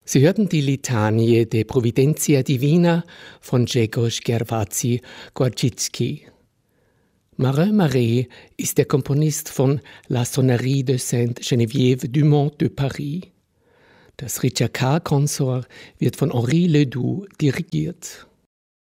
Sie hörten die Litanie de Providentia Divina von Grzegorz Gerwazy-Gorczycki. Marin Marais ist der Komponist von La Sonnerie de Sainte-Geneviève du Mont de Paris. Das Richard K. Consort wird von Henri Ledoux dirigiert.